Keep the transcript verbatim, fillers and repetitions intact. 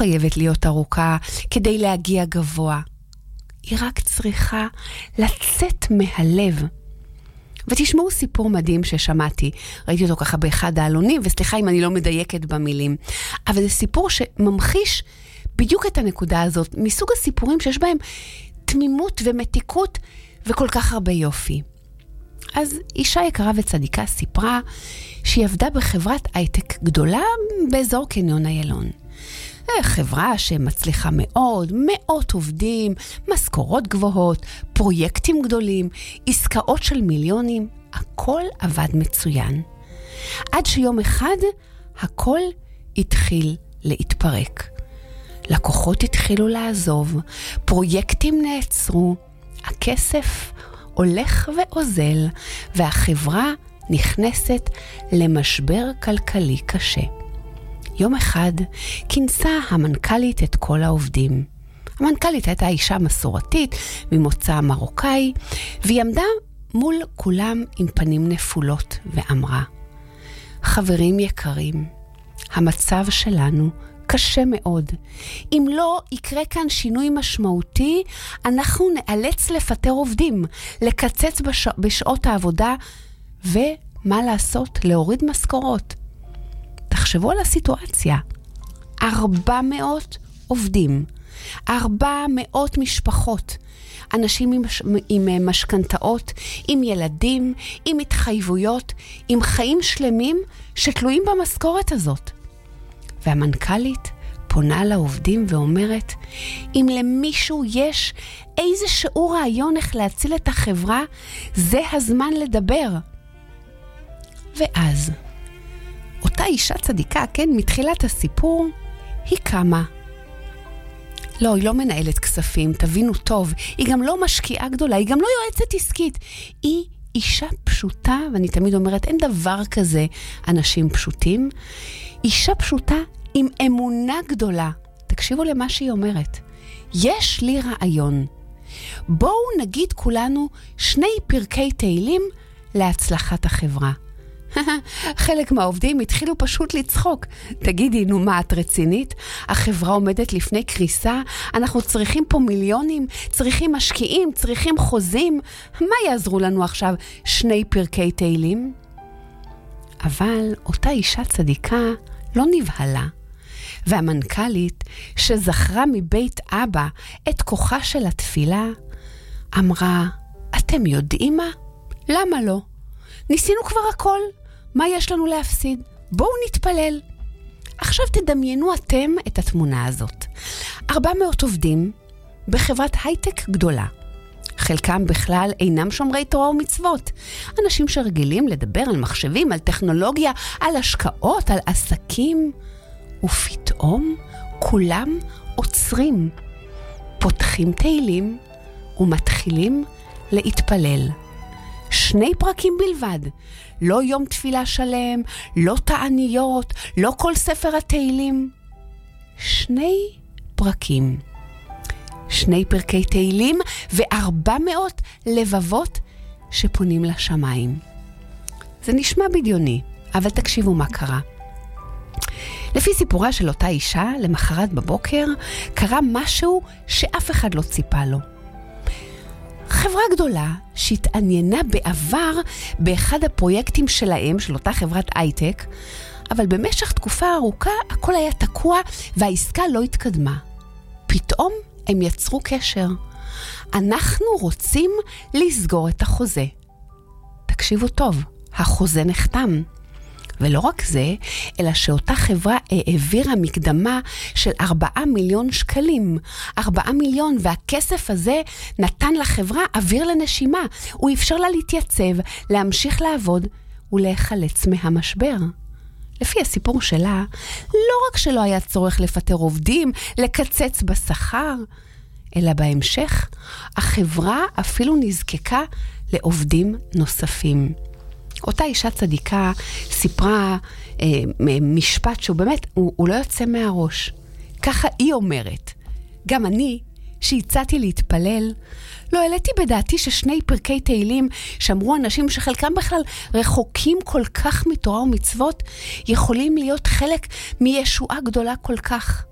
חייבת להיות ארוכה כדי להגיע גבוה. היא רק צריכה לצאת מהלב. ותשמעו סיפור מדהים ששמעתי. ראיתי אותו ככה באחד העלונים, וסליחה אם אני לא מדייקת במילים. אבל זה סיפור שממחיש בדיוק את הנקודה הזאת, מסוג הסיפורים שיש בהם תמימות ומתיקות וכל כך הרבה יופי. אז אישה יקרה וצדיקה סיפרה שהיא עבדה בחברת הייטק גדולה באזור קניון איילון. חברה שמצליחה מאוד, מאות עובדים, משכורות גבוהות, פרויקטים גדולים, עסקאות של מיליונים, הכל עבד מצוין. עד שיום אחד הכל התחיל להתפרק. לקוחות התחילו לעזוב, פרויקטים נעצרו, הכסף הולך ואוזל, והחברה נכנסת למשבר כלכלי קשה. יום אחד כינסה המנכ"לית את כל העובדים. המנכ"לית הייתה אישה מסורתית ממוצא מרוקאי, והיא עמדה מול כולם עם פנים נפולות ואמרה, חברים יקרים, המצב שלנו קשה מאוד. אם לא יקרה כאן שינוי משמעותי, אנחנו נאלץ לפטר עובדים, לקצץ בש... בשעות העבודה, ומה לעשות? להוריד משכורות. תחשבו על הסיטואציה. ארבע מאות עובדים, ארבע מאות משפחות, אנשים עם, עם משכנתאות, עם ילדים, עם התחייבויות, עם חיים שלמים שתלויים במשכורת הזאת. והמנכ"לית פונה לעובדים ואומרת, אם למישהו יש איזה שיעור רעיון איך להציל את החברה, זה הזמן לדבר. ואז, אותה אישה צדיקה, כן, מתחילת הסיפור, היא קמה. לא, היא לא מנהלת כספים, תבינו טוב. היא גם לא משקיעה גדולה, היא גם לא יועצת עסקית. היא אישה פשוטה, ואני תמיד אומרת, אין דבר כזה אנשים פשוטים. אישה פשוטה עם אמונה גדולה. תקשיבו למה שהיא אומרת. יש לי רעיון. בואו נגיד כולנו שני פרקי תהילים להצלחת החברה. חלק מהעובדים התחילו פשוט לצחוק. תגידי, נו מה, את רצינית? החברה עומדת לפני קריסה, אנחנו צריכים פה מיליונים, צריכים משקיעים, צריכים חוזים. מה יעזרו לנו עכשיו שני פרקי תהילים? אבל אותה אישה צדיקה לא נבהלה. והמנכ"לית שזכרה מבית אבא את כוחה של התפילה, אמרה, אתם יודעים מה? למה לא? ניסינו כבר הכל. מה יש לנו להפסיד? בואו נתפלל. עכשיו תדמיינו אתם את התמונה הזאת. ארבע מאות עובדים בחברת הייטק גדולה. חלקם בכלל אינם שומרי תורה ומצוות. אנשים שרגילים לדבר על מחשבים, על טכנולוגיה, על השקעות, על עסקים. ופתאום כולם עוצרים, פותחים תהילים ומתחילים להתפלל. שני פרקים בלבד, לא יום תפילה שלם, לא תעניות, לא כל ספר התהילים. שני פרקים. שני פרקי תהילים וארבע מאות לבבות שפונים לשמיים. זה נשמע בדיוני, אבל תקשיבו מה קרה. לפי סיפורה של אותה אישה, למחרת בבוקר, קרה משהו שאף אחד לא ציפה לו. חברה גדולה שהתעניינה בעבר באחד הפרויקטים שלהם, של אותה חברת הייטק, אבל במשך תקופה ארוכה הכל היה תקוע והעסקה לא התקדמה. פתאום הם יצרו קשר. אנחנו רוצים לסגור את החוזה. תקשיבו טוב, החוזה נחתם. ולא רק זה, אלא שאותה חברה העבירה מקדמה של ארבעה מיליון שקלים. ארבעה מיליון, והכסף הזה נתן לחברה אוויר לנשימה. הוא אפשר לה להתייצב, להמשיך לעבוד ולהיחלץ מהמשבר. לפי הסיפור שלה, לא רק שלא היה צורך לפטר עובדים, לקצץ בשכר, אלא בהמשך, החברה אפילו נזקקה לעובדים נוספים. אותה אישה צדיקה סיפרה אה, משפט שהוא באמת, הוא, הוא לא יוצא מהראש. ככה היא אומרת. גם אני, שהצעתי להתפלל, לא העליתי בדעתי ששני פרקי תהילים, שאמרו אנשים שחלקם בכלל רחוקים כל כך מתורה ומצוות, יכולים להיות חלק מישועה גדולה כל כך.